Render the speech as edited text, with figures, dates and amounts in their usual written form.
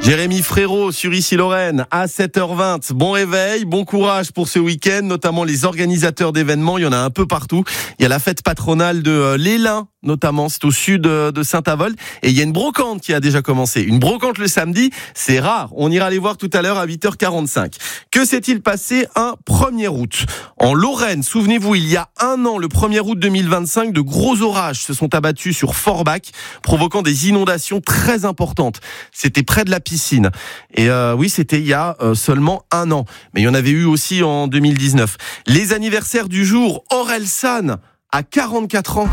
Jérémy Frérot sur Issy-Lorraine à 7h20. Bon réveil, bon courage pour ce week-end, notamment les organisateurs d'événements. Il y en a un peu partout. Il y a la fête patronale de l'Élin, notamment. C'est au sud de Saint-Avold. Et il y a une brocante qui a déjà commencé. Une brocante le samedi, c'est rare. On ira les voir tout à l'heure à 8h45. Que s'est-il passé un 1er août ? En Lorraine, souvenez-vous, il y a un an, le 1er août 2025, de gros orages se sont abattus sur Forbach, provoquant des inondations très importantes. C'était près de la piscine. Et oui, c'était il y a seulement un an. Mais il y en avait eu aussi en 2019. Les anniversaires du jour, Orelsan a 44 ans.